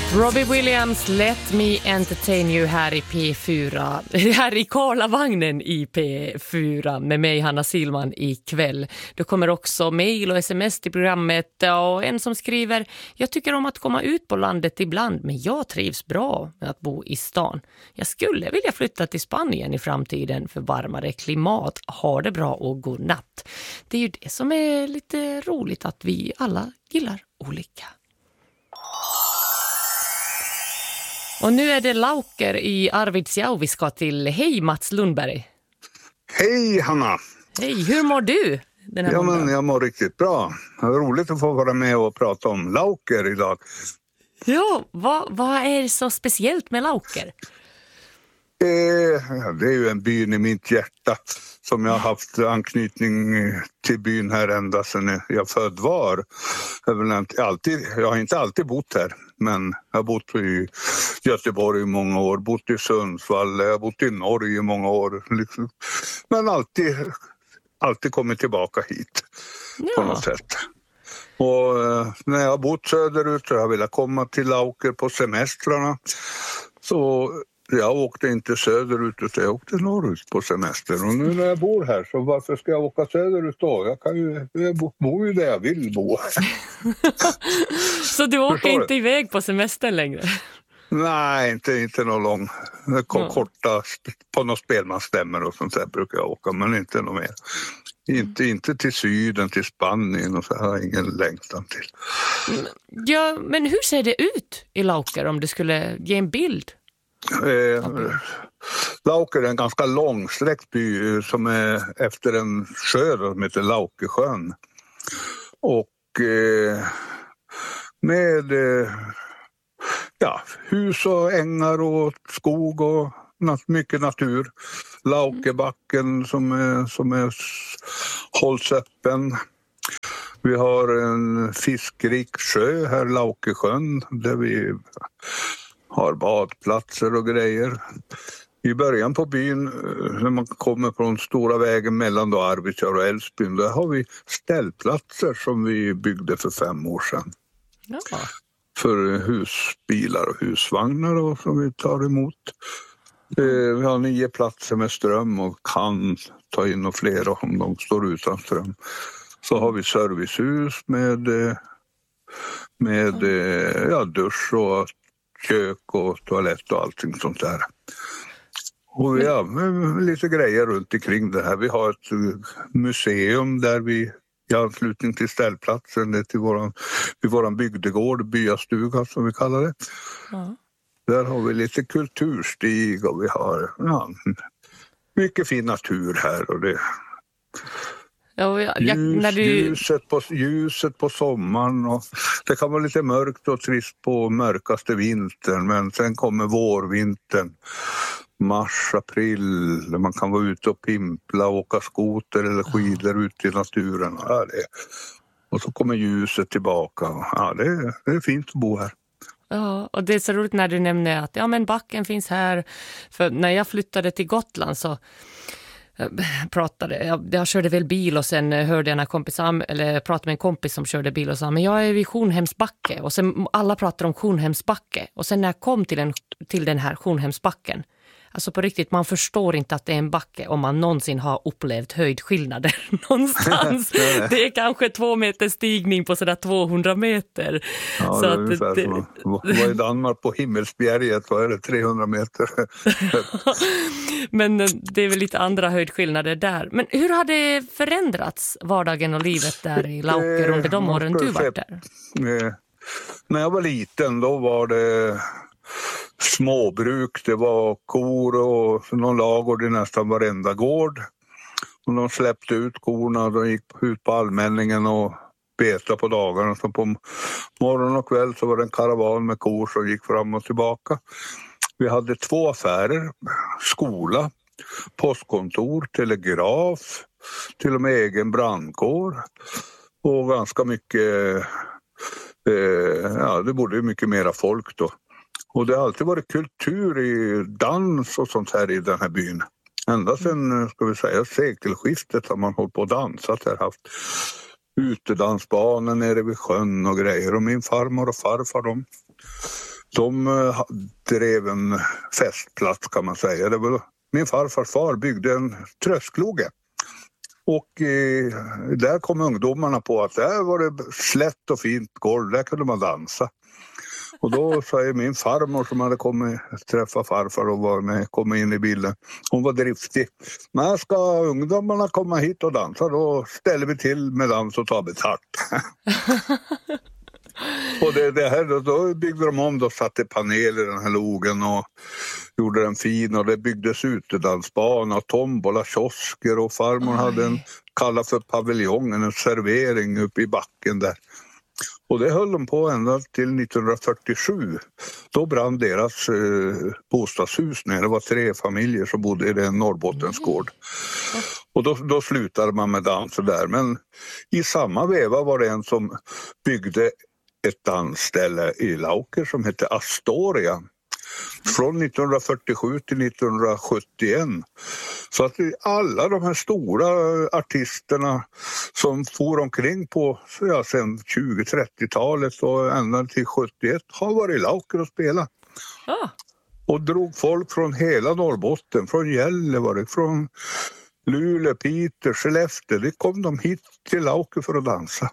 Robbie Williams, Let Me Entertain You här i P4, här i Karlavagnen i P4 med mig Hanna Silman ikväll. Det kommer också mejl och sms till programmet och en som skriver: jag tycker om att komma ut på landet ibland, men jag trivs bra med att bo i stan. Jag skulle vilja flytta till Spanien i framtiden för varmare klimat. Ha det bra och god natt. Det är ju det som är lite roligt, att vi alla gillar olika. Och nu är det Lauker i Arvidsjaur vi ska till. Hej Mats Lundberg. Hej Hanna. Hej, hur mår du? Jag mår riktigt bra. Det är roligt att få vara med och prata om Lauker idag. Ja, vad är så speciellt med Lauker? Det är ju en byn i mitt hjärta som jag har haft anknytning till byn här ända sedan jag född var. Jag har inte alltid bott här, men jag har bott i Göteborg i många år, bott i Sundsvall, jag har bott i Norge i många år. Liksom. Men alltid kommit tillbaka hit på något sätt. Och när jag har bott söderut och jag ville komma till Lauker på semestrarna, så jag åkte inte söderut utan jag åkte norrut på semester. Och nu när jag bor här, så varför ska jag åka söderut då? Jag bor ju där jag vill bo. Så du åker inte iväg på semester längre? Nej, inte någon lång. Korta på några spelmansstämmor och sånt där brukar jag åka, men inte något mer. Inte till Syden, till Spanien och så har jag ingen längtan till. Ja, men hur ser det ut i Lauker om du skulle ge en bild? Lauker är en ganska långsträckt by som är efter en sjö som heter Laukersjön. Och med hus och ängar och skog och mycket natur. Laukebacken som hålls öppen. Vi har en fiskrik sjö här, Laukersjön, där vi har badplatser och grejer. I början på byn, när man kommer på den stora vägen mellan Arvidsjaur och Älvsbyn, där har vi ställplatser som vi byggde för 5 år sedan. Ja. För husbilar och husvagnar och som vi tar emot. Vi har 9 platser med ström och kan ta in och flera om de står utan ström. Så har vi servicehus med dusch och kök och toalett och allting sånt där. Och vi har lite grejer runt omkring det här. Vi har ett museum där vi i anslutning till ställplatsen till våran bygdegård, byastuga som vi kallar det. Ja. Där har vi lite kulturstig och vi har mycket fin natur här och det. Ljuset på sommaren och det kan vara lite mörkt och trist på mörkaste vintern, men sen kommer vårvintern, mars, april, där man kan vara ute och pimpla, åka skoter eller skidor ute i naturen. Ja, och så kommer ljuset tillbaka. Ja, det är fint att bo här. Ja, och det är så roligt när du nämner att men backen finns här. För när jag flyttade till Gotland så jag körde väl bil och sen hörde jag pratade med en kompis som körde bil och sa, men jag är vid Sjonhemsbacke, och sen alla pratar om Sjonhemsbacke, och sen när jag kom till den här Sjonhemsbacken, alltså på riktigt, man förstår inte att det är en backe om man någonsin har upplevt höjdskillnader någonstans. Det är kanske 2 meter stigning på sådär 200 meter. Ja, så att var i Danmark på Himmelsbjerget, var det 300 meter? Men det är väl lite andra höjdskillnader där. Men hur har det förändrats, vardagen och livet där i Lauker under de åren du var där? När jag var liten, då var det småbruk, det var kor och någon lagård i nästan varenda gård. Och de släppte ut korna, de gick ut på allmänningen och betade på dagarna. Så på morgon och kväll så var det en karavan med kor som gick fram och tillbaka. Vi hade 2 affärer, skola, postkontor, telegraf, till och med egen brandkår och ganska mycket, det bodde mycket mera folk då. Och det har alltid varit kultur i dans och sånt här i den här byn. Ända sedan, ska vi säga, sekelskiftet har man hållit på och dansat här, haft utedansbanor nere vid sjön och grejer. Och min farmor och farfar, de De drev en festplats kan man säga. Det var, min farfars far byggde en tröskloge. Och där kom ungdomarna på att där var det slätt och fint golv, där kunde man dansa. Och då säger min farmor som hade kommit träffa farfar och var med, kom in i bilden. Hon var driftig. Men ska ungdomarna komma hit och dansa, då ställer vi till med dans och tar betalt. Och det här, då byggde de om, då satte paneler i den här logen och gjorde den fin, och det byggdes utedansbana, tombola, kiosker, och farmor hade en kallad för paviljongen, en servering uppe i backen där. Och det höll de på ända till 1947. Då brann deras bostadshus ner. Det var 3 familjer som bodde i den Norrbottensgård. Och då slutade man med danser där. Men i samma veva var det en som byggde ett dansställe i Lauker som hette Astoria. Från 1947 till 1971. Så att alla de här stora artisterna som for omkring på sen 20-30-talet och ända till 71 har varit i Lauker och spelat. Och drog folk från hela Norrbotten, från Gällivare, från Luleå, Piteå, Skellefteå. Det kom de hit till Lauker för att dansa.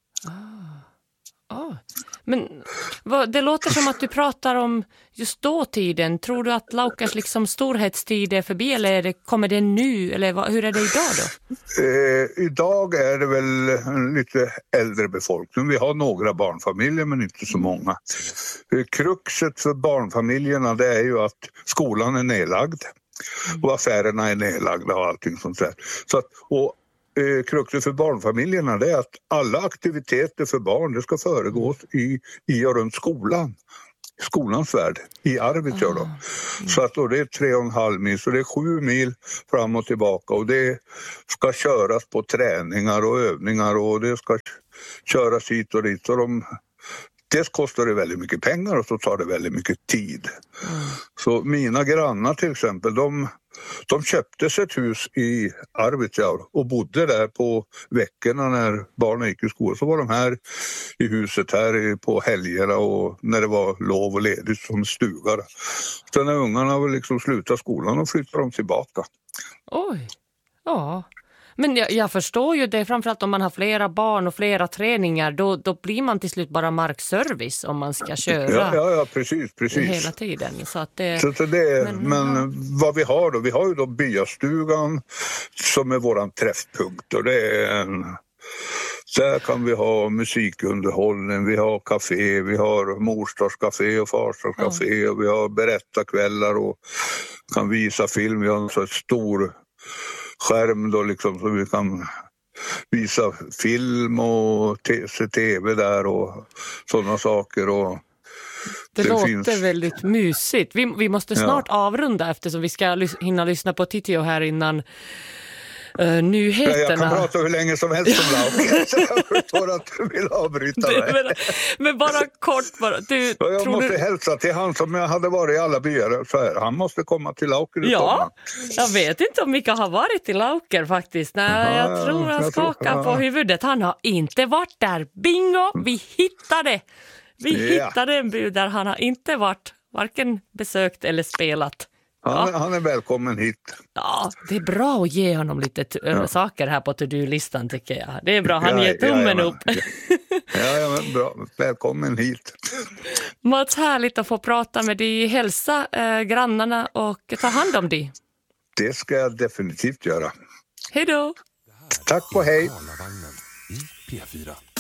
Men det låter som att du pratar om just dåtiden. Tror du att Laukers liksom storhetstid är förbi, eller kommer det nu? Eller hur är det idag då? Idag är det väl en lite äldre befolkning. Vi har några barnfamiljer men inte så många. Kruxet för barnfamiljerna, det är ju att skolan är nedlagd. Och affärerna är nedlagda och allting sånt där. Så att, kruxet för barnfamiljerna, det är att alla aktiviteter för barn, det ska föregås i och runt skolan. Skolans värld, i Arvidsjaur då. Så att det är 3,5 mil, så det är 7 mil fram och tillbaka, och det ska köras på träningar och övningar, och det ska köras hit och dit. Så dels kostar det väldigt mycket pengar och så tar det väldigt mycket tid. Så mina grannar till exempel, de köpte sig ett hus i Arvidsjaur och bodde där på veckorna när barnen gick i skolan. Så var de här i huset här på helgerna och när det var lov och ledigt som stugar. Så när ungarna liksom slutade skolan och flyttade de tillbaka. Oj, ja. Men jag förstår ju det, framförallt om man har flera barn och flera träningar, då blir man till slut bara markservice om man ska köra. Ja, precis. Hela tiden. Så att men vad vi har då? Vi har ju då byastugan som är våran träffpunkt, och det är där kan vi ha musikunderhållning, vi har café, vi har morstadscafé och farstadscafé, och vi har berättarkvällar och kan visa film. Vi har en så stor skärm då liksom, så vi kan visa film och se tv där och sådana saker. Och det låter väldigt mysigt. Vi måste snart avrunda eftersom vi ska hinna lyssna på Titio här innan nyheterna. Jag kan prata hur länge som helst om Lauker, så jag förstår att du vill avbryta mig. Men bara kort. Jag måste hälsa till han som jag hade varit i alla byar. Så här, han måste komma till Lauker. Ja, jag vet inte om Mika har varit i Lauker faktiskt. Nej, jag tror han skakar på huvudet. Han har inte varit där. Bingo, vi hittade. Hittade en by där han har inte varit, varken besökt eller spelat. Han är välkommen hit. Ja, det är bra att ge honom lite saker här på to-do-listan tycker jag. Det är bra, han ger tummen upp. Ja, bra. Välkommen hit. Mats, härligt att få prata med dig. Hälsa grannarna och ta hand om dig. Det ska jag definitivt göra. Hej då. Tack och hej. P4.